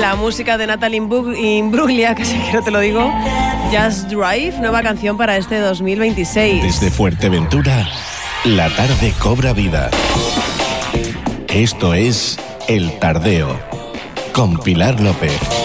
La música de Natalie Imbruglia, casi que no te lo digo. Just Drive, nueva canción para este 2026. Desde Fuerteventura, la tarde cobra vida. Esto es El Tardeo, con Pilar López.